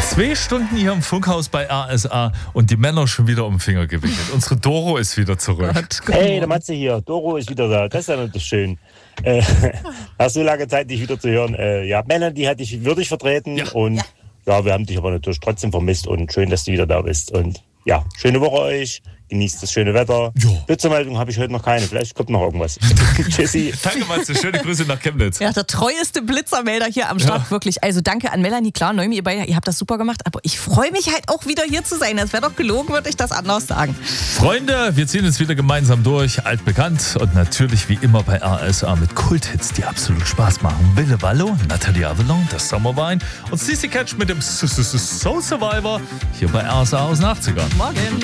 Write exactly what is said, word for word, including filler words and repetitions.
Zwei Stunden hier im Funkhaus bei R S A und die Männer schon wieder um den Finger gewickelt. Unsere Doro ist wieder zurück. Gott, Hey, der Matze hier. Doro ist wieder da. Das ist ja natürlich schön. Äh, nach so langer Zeit dich wieder zu hören. Äh, ja, Melanie hat dich würdig vertreten. Ja. Und ja. ja, wir haben dich aber natürlich trotzdem vermisst. Und schön, dass du wieder da bist. Und ja, schöne Woche euch. Genießt das schöne Wetter. Ja. Blitzermeldung habe ich heute noch keine. Vielleicht kommt noch irgendwas. Tschüssi. Danke, Matze. Schöne Grüße nach Chemnitz. Ja, der treueste Blitzermelder hier am Start, Ja. wirklich. Also danke an Melanie, klar, Neumi, ihr beide, ihr habt das super gemacht, aber ich freue mich halt auch wieder hier zu sein. Das wäre doch gelogen, würde ich das anders sagen. Freunde, wir ziehen uns wieder gemeinsam durch. Altbekannt und natürlich wie immer bei R S A mit Kulthits, die absolut Spaß machen. Wille Wallo, Nathalie Avalon, das Sommerwein und C C Catch mit dem Soul Survivor hier bei R S A aus den achtzigern. Morgen.